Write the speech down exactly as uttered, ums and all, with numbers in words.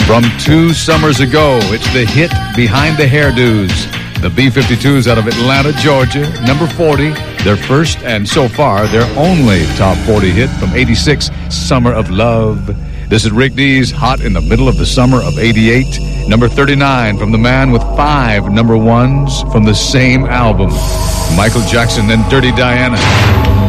From two summers ago, it's the hit Behind the Hairdos. The B fifty-twos out of Atlanta, Georgia, number forty. Their first and so far their only top forty hit from eighty-six, Summer of Love. This is Rick Dees, Hot in the Middle of the Summer of eighty-eight. Number thirty-nine from the man with five number ones from the same album, Michael Jackson and Dirty Diana.